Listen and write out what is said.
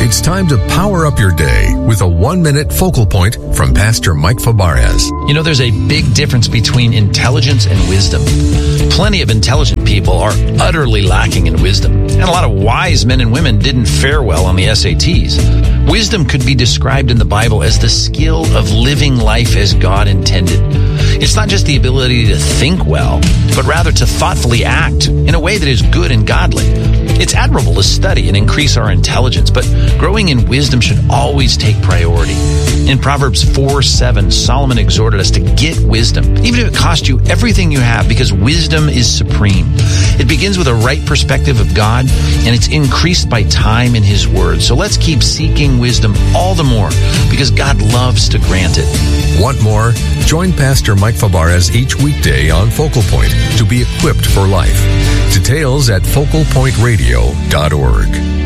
It's time to power up your day with a 1-minute focal point from Pastor Mike Fabarez. You know, there's a big difference between intelligence and wisdom. Plenty of intelligent people are utterly lacking in wisdom, and a lot of wise men and women didn't fare well on the SATs. Wisdom could be described in the Bible as the skill of living life as God intended. It's not just the ability to think well, but rather to thoughtfully act in a way that is good and godly. It's admirable to study and increase our intelligence, but growing in wisdom should always take priority. In Proverbs 4:7, Solomon exhorted us to get wisdom, even if it costs you everything you have, because wisdom is supreme. It begins with a right perspective of God, and it's increased by time in His Word. So let's keep seeking wisdom all the more, because God loves to grant it. Want more? Join Pastor Mike Fabarez each weekday on Focal Point to be equipped for life. Details at focalpointradio.org.